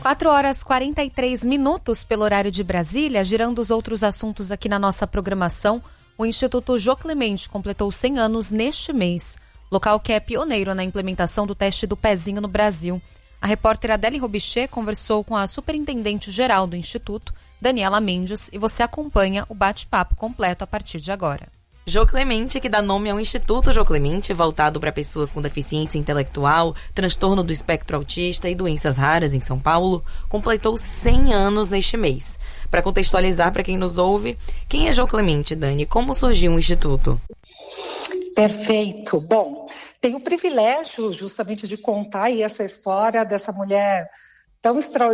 4h43 pelo horário de Brasília, girando os outros assuntos aqui na nossa programação. O Instituto Jô Clemente completou 100 anos neste mês, local que é pioneiro na implementação do teste do pezinho no Brasil. A repórter Adele Robichê conversou com a superintendente-geral do Instituto, Daniela Mendes, e você acompanha o bate-papo completo a partir de agora. Jô Clemente, que dá nome ao Instituto Jô Clemente, voltado para pessoas com deficiência intelectual, transtorno do espectro autista e doenças raras em São Paulo, completou 100 anos neste mês. Para contextualizar para quem nos ouve, quem é Jô Clemente, Dani? Como surgiu o Instituto? Perfeito. Bom, tenho o privilégio justamente de contar aí essa história dessa mulher tão extraordinária